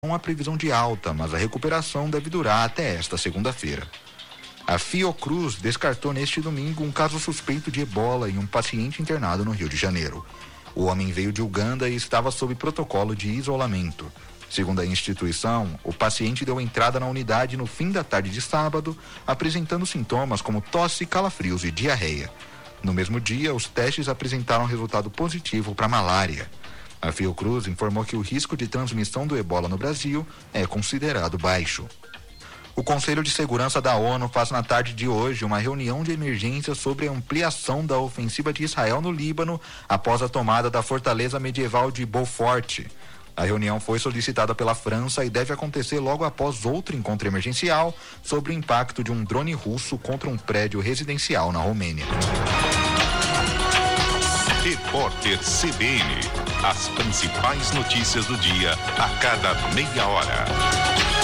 a previsão de alta, mas a recuperação deve durar até esta segunda-feira. A Fiocruz descartou neste domingo um caso suspeito de ebola em um paciente internado no Rio de Janeiro. O homem veio de Uganda e estava sob protocolo de isolamento. Segundo a instituição, o paciente deu entrada na unidade no fim da tarde de sábado, apresentando sintomas como tosse, calafrios e diarreia. No mesmo dia, os testes apresentaram resultado positivo para malária. A Fiocruz informou que o risco de transmissão do ebola no Brasil é considerado baixo. O Conselho de Segurança da ONU faz na tarde de hoje uma reunião de emergência sobre a ampliação da ofensiva de Israel no Líbano após a tomada da fortaleza medieval de Beaufort. A reunião foi solicitada pela França e deve acontecer logo após outro encontro emergencial sobre o impacto de um drone russo contra um prédio residencial na Romênia. Repórter CBN. As principais notícias do dia a cada meia hora.